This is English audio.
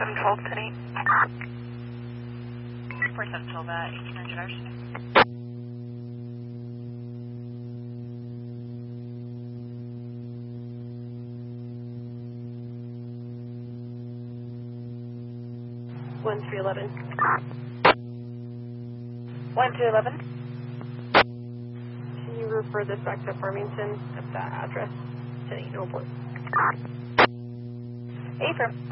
712 10 For 712 at 1800 hours. One 311. 1211. Can you refer this back to Farmington at that address? 10 Newport. Affirm.